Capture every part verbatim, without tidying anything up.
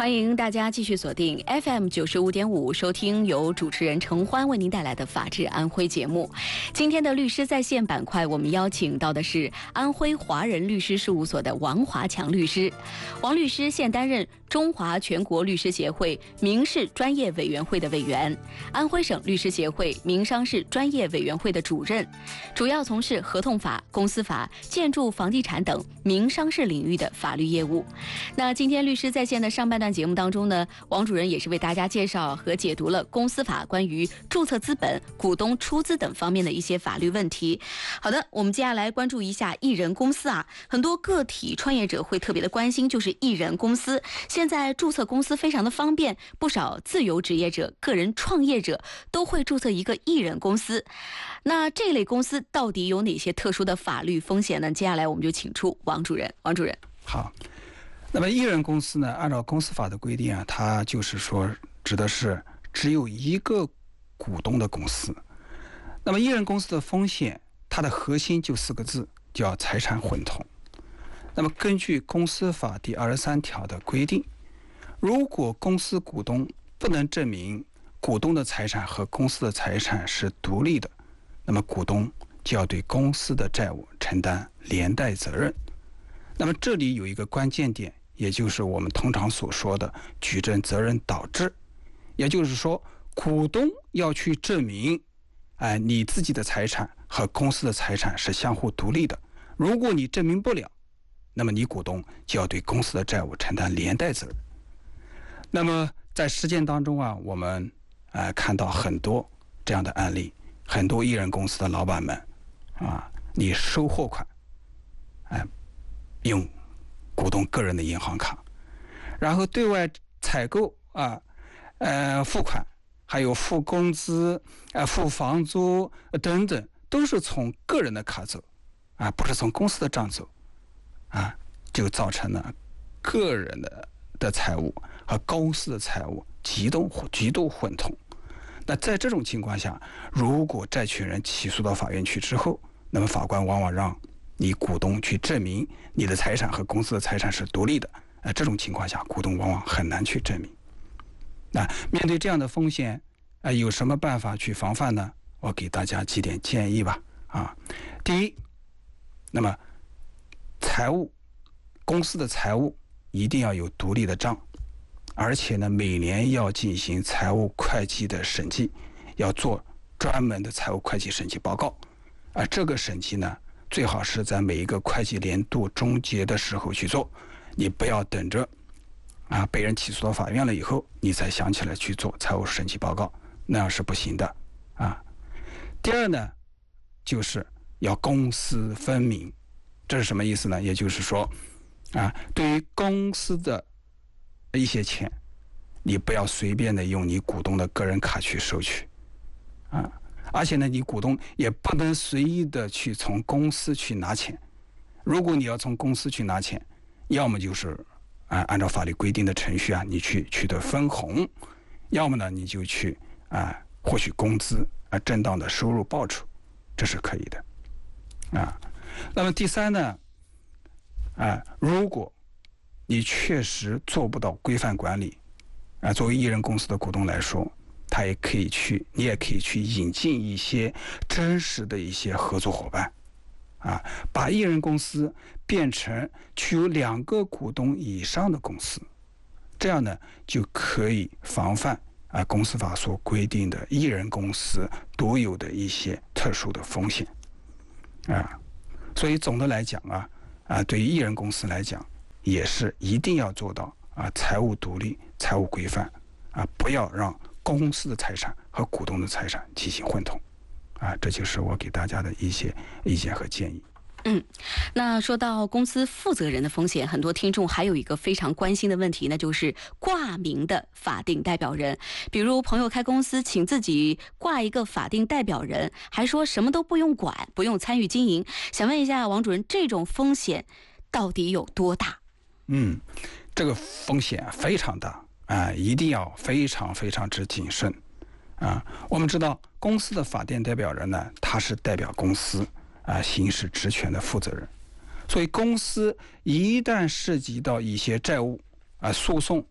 欢迎大家继续锁定 F M 九十五点五，收听由主持人程欢为您带来的《法治安徽》节目。今天的律师在线板块，我们邀请到的是安徽华人律师事务所的王华强律师。王律师现担任中华全国律师协会民事专业委员会的委员，安徽省律师协会民商事专业委员会的主任，主要从事合同法、公司法、建筑房地产等民商事领域的法律业务。那今天律师在线的上半段节目当中呢，王主任也是为大家介绍和解读了公司法关于注册资本、股东出资等方面的一些法律问题。好的，我们接下来关注一下艺人公司啊，很多个体创业者会特别的关心，就是艺人公司。现在注册公司非常的方便，不少自由职业者、个人创业者都会注册一个艺人公司。那这类公司到底有哪些特殊的法律风险呢？接下来我们就请出王主任。王主任， 好。那么艺人公司呢，按照公司法的规定啊，它就是说指的是只有一个股东的公司。那么艺人公司的风险，它的核心就四个字，叫财产混同。那么根据公司法第二十三条的规定，如果公司股东不能证明股东的财产和公司的财产是独立的，那么股东就要对公司的债务承担连带责任。那么这里有一个关键点，也就是我们通常所说的举证责任导致，也就是说股东要去证明哎，你自己的财产和公司的财产是相互独立的。如果你证明不了，那么你股东就要对公司的债务承担连带责任。那么在实践当中啊，我们呃看到很多这样的案例，很多艺人公司的老板们啊，你收货款哎，用股东个人的银行卡，然后对外采购啊，呃付款，还有付工资、呃付房租等等，都是从个人的卡走啊，不是从公司的账走啊，就造成了个人的的财务和公司的财务极度极度混同。那在这种情况下，如果债权人起诉到法院去之后，那么法官往往让你股东去证明你的财产和公司的财产是独立的，呃，这种情况下，股东往往很难去证明。那面对这样的风险，呃，有什么办法去防范呢？我给大家几点建议吧。啊，第一，那么财务公司的财务一定要有独立的账，而且呢，每年要进行财务会计的审计，要做专门的财务会计审计报告。啊、呃，这个审计呢，最好是在每一个会计年度终结的时候去做，你不要等着啊被人起诉到法院了以后，你才想起来去做财务审计报告，那样是不行的啊。第二呢，就是要公私分明，这是什么意思呢？也就是说啊，对于公司的一些钱，你不要随便的用你股东的个人卡去收取啊。而且呢，你股东也不能随意的去从公司去拿钱。如果你要从公司去拿钱，要么就是啊按照法律规定的程序啊，你去取得分红，要么呢你就去啊获取工资啊正当的收入报酬，这是可以的啊。那么第三呢，啊如果你确实做不到规范管理啊，作为艺人公司的股东来说，他也可以去，你也可以去引进一些真实的一些合作伙伴，啊，把艺人公司变成具有两个股东以上的公司，这样呢就可以防范啊公司法所规定的艺人公司独有的一些特殊的风险，啊，所以总的来讲啊，啊对于艺人公司来讲，也是一定要做到啊财务独立、财务规范，啊不要让公司的财产和股东的财产进行混同，啊，这就是我给大家的一些意见和建议。 嗯，那说到公司负责人的风险，很多听众还有一个非常关心的问题，那就是挂名的法定代表人。比如朋友开公司，请自己挂一个法定代表人，还说什么都不用管，不用参与经营。想问一下王主任，这种风险到底有多大？ 嗯，这个风险非常大啊、呃，一定要非常非常之谨慎啊。我们知道，公司的法定代表人呢，他是代表公司啊行使职权的负责人，所以公司一旦涉及到一些债务啊诉讼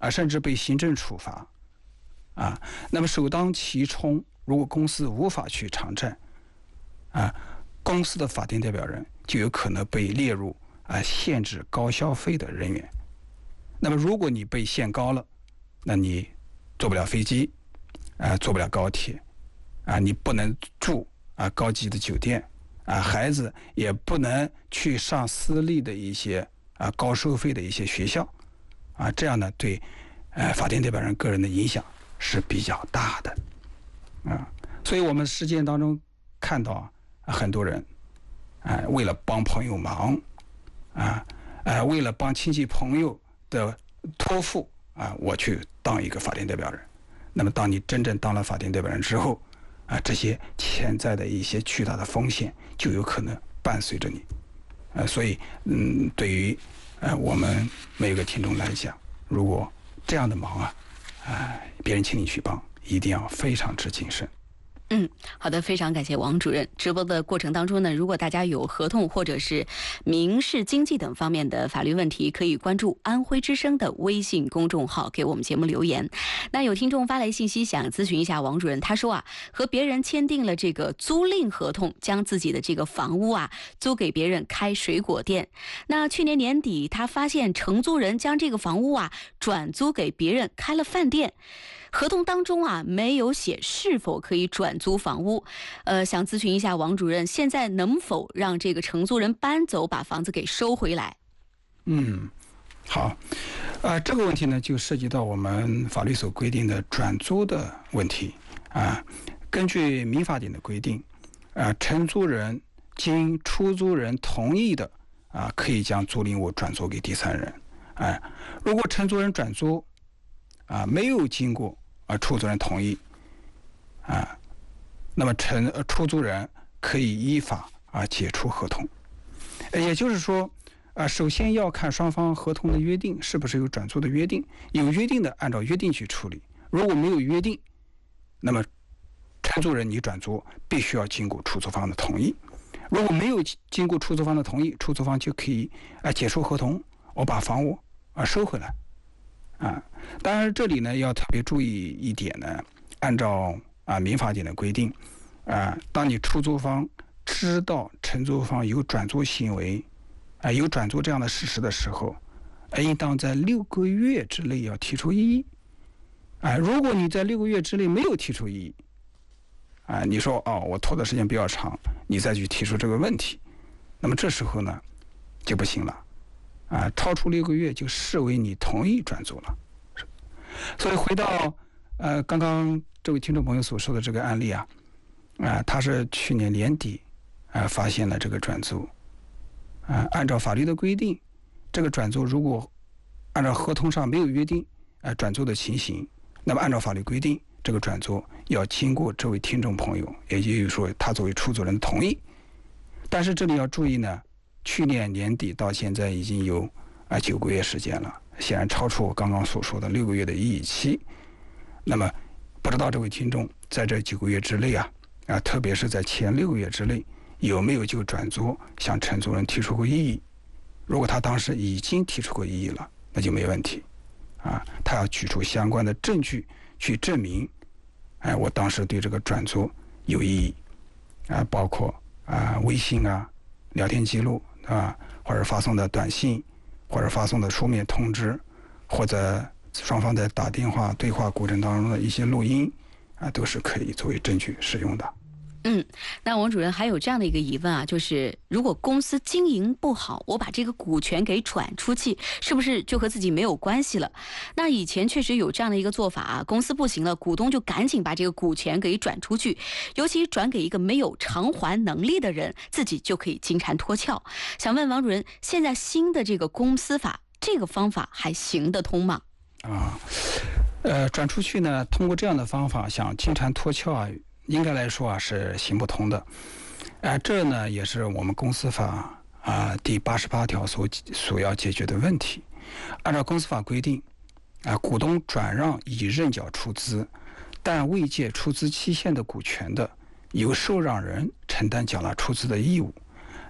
啊，甚至被行政处罚啊。那么首当其冲，如果公司无法去偿债啊，公司的法定代表人就有可能被列入啊限制高消费的人员。那么如果你被限高了，那你坐不了飞机啊，坐不了高铁啊，你不能住啊高级的酒店啊，孩子也不能去上私立的一些啊高收费的一些学校啊，这样呢对呃法定代表人个人的影响是比较大的啊。所以我们实践当中看到啊很多人啊为了帮朋友忙啊啊为了帮亲戚朋友的托付啊，我去当一个法定代表人。那么当你真正当了法定代表人之后啊，这些潜在的一些巨大的风险就有可能伴随着你，呃，所以嗯，对于呃我们每个听众来讲，如果这样的忙啊，啊、呃，别人请你去帮，一定要非常之谨慎。 嗯，好的，非常感谢王主任。直播的过程当中呢，如果大家有合同或者是民事经济等方面的法律问题，可以关注安徽之声的微信公众号给我们节目留言。那有听众发来信息想咨询一下王主任，他说啊，和别人签订了这个租赁合同，将自己的这个房屋啊租给别人开水果店。那去年年底他发现承租人将这个房屋啊转租给别人开了饭店。合同当中啊没有写是否可以转租房屋，呃，想咨询一下王主任，现在能否让这个承租人搬走，把房子给收回来？ 嗯，好，呃，这个问题呢就涉及到我们法律所规定的转租的问题啊。根据民法典的规定，啊，承租人经出租人同意的啊，可以将租赁物转租给第三人。哎、啊，如果承租人转租啊没有经过啊，出租人同意，啊，那么承呃出租人可以依法啊解除合同。也就是说，啊，首先要看双方合同的约定是不是有转租的约定，有约定的按照约定去处理。如果没有约定，那么承租人你转租必须要经过出租方的同意。如果没有经过出租方的同意，出租方就可以啊解除合同，我把房屋啊收回来。啊，当然这里呢要特别注意一点呢，按照啊民法典的规定，啊，当你出租方知道承租方有转租行为，啊有转租这样的事实的时候，啊，应当在六个月之内要提出异议。啊，如果你在六个月之内没有提出异议，啊，你说哦我拖的时间比较长，你再去提出这个问题，那么这时候呢就不行了。啊，超出六个月就视为你同意转租了。所以回到呃刚刚这位听众朋友所说的这个案例啊，啊，他是去年年底啊发现了这个转租，啊，按照法律的规定，这个转租如果按照合同上没有约定啊转租的情形，那么按照法律规定，这个转租要经过这位听众朋友，也就是说他作为出租人的同意。但是这里要注意呢。去年年底到现在已经有啊九个月时间了，显然超出我刚刚所说的六个月的异议期。那么，不知道这位听众在这九个月之内啊啊，特别是在前六个月之内，有没有就转租向承租人提出过异议？如果他当时已经提出过异议了，那就没问题啊，他要举出相关的证据去证明，哎，我当时对这个转租有异议啊，包括啊微信啊、聊天记录。啊，或者发送的短信，或者发送的书面通知，或者双方在打电话对话过程当中的一些录音，啊，都是可以作为证据使用的。 嗯，那王主任还有这样的一个疑问啊，就是如果公司经营不好，我把这个股权给转出去，是不是就和自己没有关系了？那以前确实有这样的一个做法啊，公司不行了，股东就赶紧把这个股权给转出去，尤其转给一个没有偿还能力的人，自己就可以金蝉脱壳。想问王主任，现在新的这个公司法，这个方法还行得通吗？ 啊，呃，转出去呢，通过这样的方法想金蝉脱壳啊。应该来说啊是行不通的，啊、呃，这呢也是我们公司法啊、呃、第八十八条所所要解决的问题。按照公司法规定，啊、呃，股东转让已认缴出资，但未届出资期限的股权的，由受让人承担缴纳出资的义务。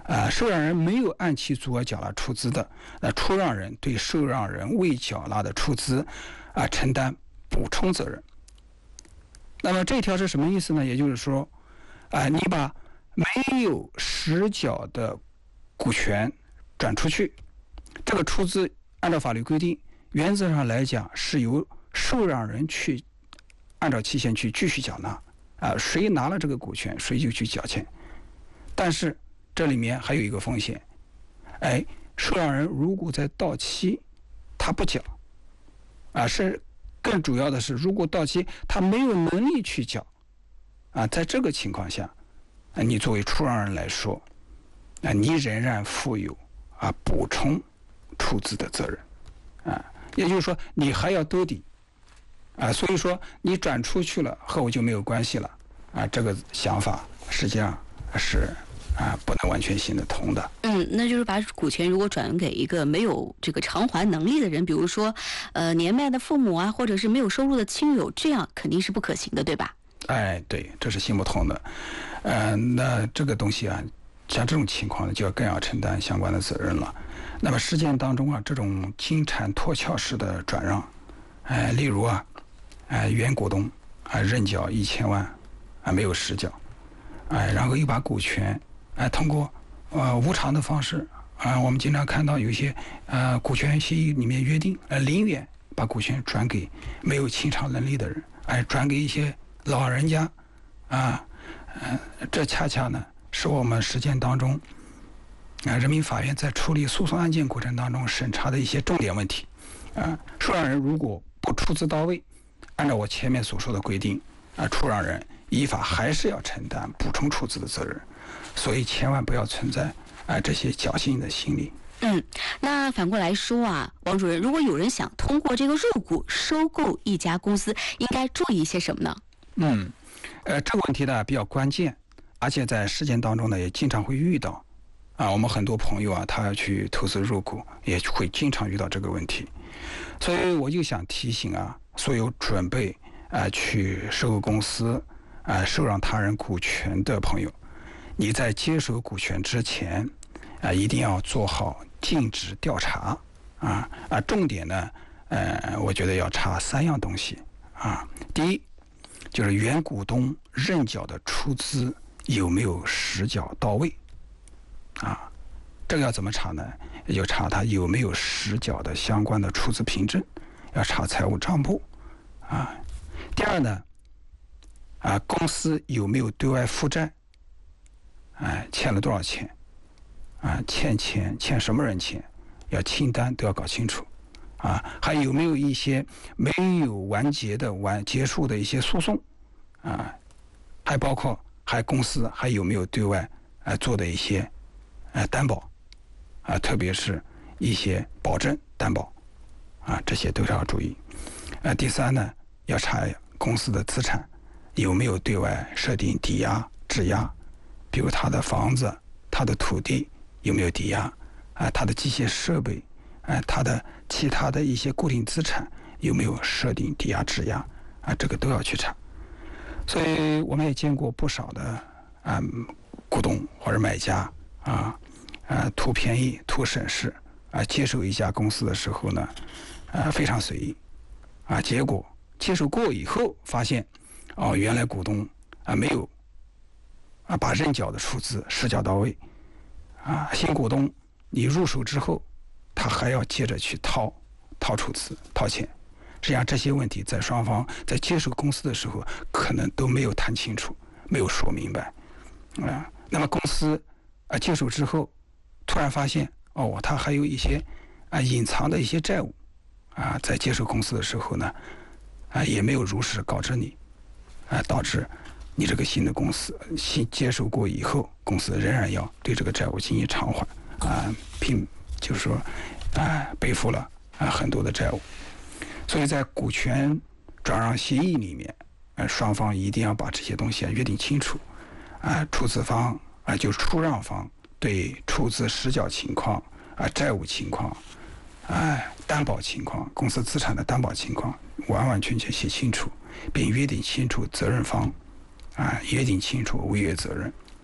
啊、呃，受让人没有按其足额缴纳出资的，那出让人对受让人未缴纳的出资啊、呃、承担补充责任。那么这条是什么意思呢？也就是说，啊、呃，你把没有实缴的股权转出去，这个出资按照法律规定，原则上来讲是由受让人去按照期限去继续缴纳啊，谁拿了这个股权，谁就去缴钱。但是这里面还有一个风险，哎，受让人如果在到期他不缴，啊，是更主要的是，如果到期他没有能力去缴，啊，在这个情况下，啊，你作为出让人来说，啊，你仍然负有啊补充出资的责任，啊，也就是说你还要兜底，啊，所以说你转出去了和我就没有关系了，啊，这个想法实际上是啊不能完全行得通的。 嗯，那就是把股权如果转给一个没有这个偿还能力的人，比如说呃年迈的父母啊，或者是没有收入的亲友，这样肯定是不可行的，对吧？ 哎，对，这是行不通的。呃，那这个东西啊，像这种情况呢，就要更要承担相关的责任了。那么实践当中啊，这种金蝉脱壳式的转让，哎、呃，例如啊，哎、呃，原股东啊、呃、认缴一千万，啊、呃、没有实缴，哎、呃，然后又把股权哎、呃、通过呃无偿的方式啊、呃，我们经常看到有一些呃股权协议里面约定，呃零元把股权转给没有清偿能力的人，哎、呃，转给一些老人家，啊，呃，这恰恰呢是我们实践当中啊，人民法院在处理诉讼案件过程当中审查的一些重点问题。啊，受让人如果不出资到位，按照我前面所说的规定，啊，出让人依法还是要承担补充出资的责任。所以千万不要存在啊这些侥幸的心理。 嗯，那反过来说啊，王主任，如果有人想通过这个入股收购一家公司，应该注意一些什么呢？ 嗯，呃，这个问题呢比较关键，而且在实践当中呢也经常会遇到。啊，我们很多朋友啊，他要去投资入股，也会经常遇到这个问题。所以我就想提醒啊，所有准备啊、呃、去收购公司啊、呃、受让他人股权的朋友，你在接手股权之前啊、呃，一定要做好尽职调查啊啊，重点呢，呃，我觉得要查三样东西啊。第一，就是原股东认缴的出资有没有实缴到位。啊，这个要怎么查呢？也就查他有没有实缴的相关的出资凭证，要查财务账簿。啊，第二呢，啊，公司有没有对外负债？哎，欠了多少钱？啊，欠钱欠什么人钱？要清单都要搞清楚。啊，还有没有一些没有完结的完结束的一些诉讼？啊，还包括还公司还有没有对外啊做的一些。呃，担保，啊，特别是一些保证担保，啊，这些都要注意。呃，第三呢，要查公司的资产有没有对外设定抵押、质押，比如他的房子、他的土地有没有抵押，啊，他的机械设备，啊，他的其他的一些固定资产有没有设定抵押、质押，啊，这个都要去查。所以我们也见过不少的啊股东或者买家。啊，呃，图便宜、图省事啊，接手一家公司的时候呢，呃，非常随意，啊，结果接手过以后发现，哦，原来股东啊没有啊把认缴的出资实缴到位，啊，新股东你入手之后，他还要接着去掏掏出资、掏钱，实际上这些问题在双方在接手公司的时候可能都没有谈清楚，没有说明白，啊，那么公司。啊，接手之后，突然发现哦，他还有一些啊隐藏的一些债务，啊，在接手公司的时候呢，啊也没有如实告知你，啊，导致你这个新的公司新接手过以后，公司仍然要对这个债务进行偿还，啊，并就是说啊背负了啊很多的债务，所以在股权转让协议里面，啊双方一定要把这些东西啊约定清楚，啊出资方。啊，就出让方对出资实缴情况、啊债务情况、啊担保情况、公司资产的担保情况，完完全全写清楚，并约定清楚责任方，啊约定清楚违约责任，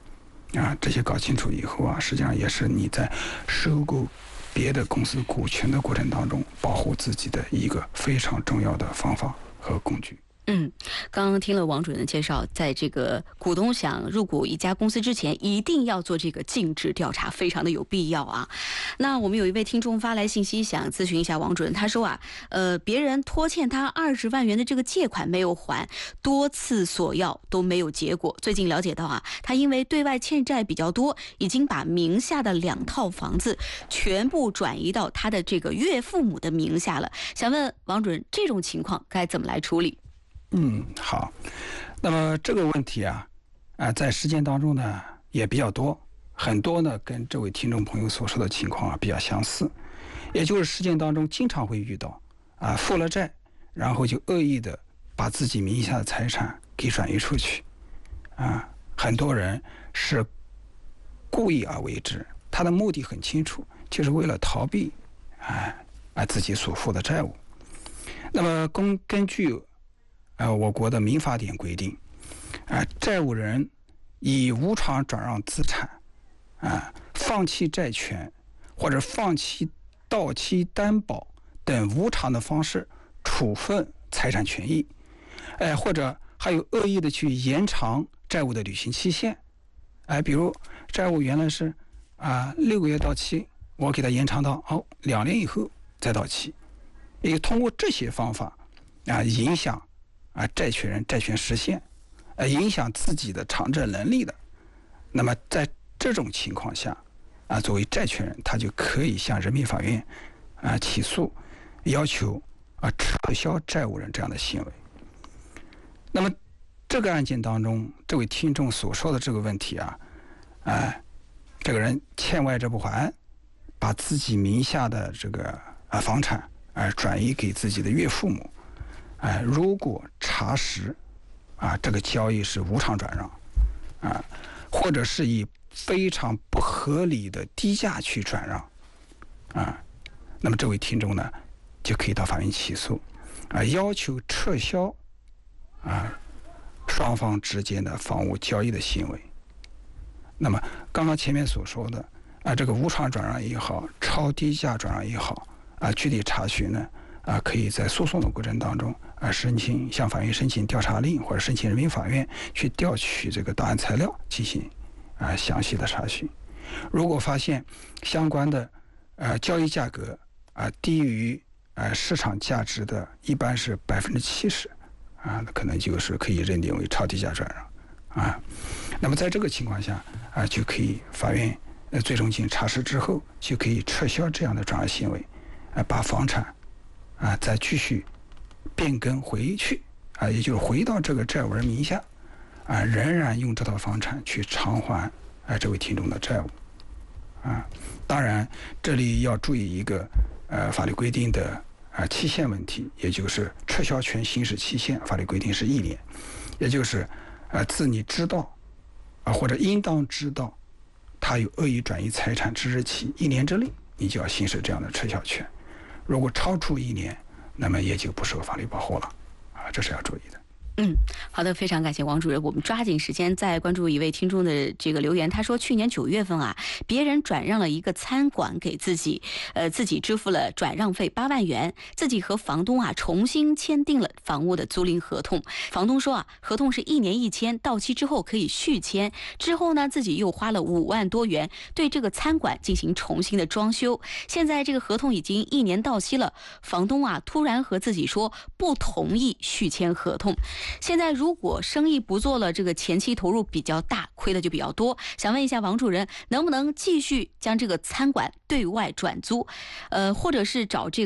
啊，这些搞清楚以后啊，实际上也是你在收购别的公司股权的过程当中保护自己的一个非常重要的方法和工具。 嗯，刚刚听了王主任的介绍，在这个股东想入股一家公司之前，一定要做这个尽职调查，非常的有必要啊。那我们有一位听众发来信息，想咨询一下王主任，他说啊，呃，别人拖欠他二十万元的这个借款没有还，多次索要都没有结果。最近了解到啊，他因为对外欠债比较多，已经把名下的两套房子全部转移到他的这个岳父母的名下了。想问王主任，这种情况该怎么来处理？ 嗯，好。那么这个问题啊，啊，在实践当中呢也比较多，很多呢跟这位听众朋友所说的情况啊比较相似，也就是实践当中经常会遇到啊，负了债，然后就恶意的把自己名下的财产给转移出去，啊，很多人是故意而为之，他的目的很清楚，就是为了逃避啊啊自己所负的债务。那么根根据呃，我国的民法典规定，啊、呃，债务人以无偿转让资产，啊、呃，放弃债权或者放弃到期担保等无偿的方式处分财产权益，哎、呃，或者还有恶意的去延长债务的履行期限，哎、呃，比如债务原来是啊、呃、六个月到期，我给它延长到哦两年以后再到期，也通过这些方法啊、呃、影响。啊，债权人债权实现，呃，影响自己的偿债能力的，那么在这种情况下，啊，作为债权人，他就可以向人民法院啊起诉，要求啊撤销债务人这样的行为。那么这个案件当中，这位听众所说的这个问题啊，啊，这个人欠外债不还，把自己名下的这个啊房产啊转移给自己的岳父母。哎，如果查实啊这个交易是无偿转让啊，或者是以非常不合理的低价去转让啊，那么这位听众呢就可以到法院起诉啊，要求撤销啊双方之间的房屋交易的行为。那么刚刚前面所说的啊，这个无偿转让也好，超低价转让也好啊，具体查询呢啊，可以在诉讼的过程当中啊，申请向法院申请调查令，或者申请人民法院去调取这个档案材料进行啊详细的查询。如果发现相关的呃交易价格啊低于呃市场价值的，一般是百分之七十啊，可能就是可以认定为超低价转让啊。那么在这个情况下啊，就可以法院呃最终进行查实之后，就可以撤销这样的转让行为，啊，把房产。啊，再继续变更回去啊，也就是回到这个债务人名下啊，仍然用这套房产去偿还啊这位听众的债务啊。当然，这里要注意一个呃法律规定的啊期限问题，也就是撤销权行使期限，法律规定是一年，也就是啊自你知道啊或者应当知道他有恶意转移财产之日起一年之内，你就要行使这样的撤销权。如果超出一年，那么也就不受法律保护了，啊，这是要注意的。 嗯，好的，非常感谢王主任。我们抓紧时间再关注一位听众的这个留言，他说去年九月份啊，别人转让了一个餐馆给自己，呃，自己支付了转让费八万元，自己和房东啊重新签订了房屋的租赁合同。房东说啊，合同是一年一签，到期之后可以续签。之后呢，自己又花了五万多元对这个餐馆进行重新的装修。现在这个合同已经一年到期了，房东啊突然和自己说不同意续签合同。现在如果生意不做了，这个前期投入比较大，亏的就比较多。想问一下王主任，能不能继续将这个餐馆对外转租，呃，或者是找这个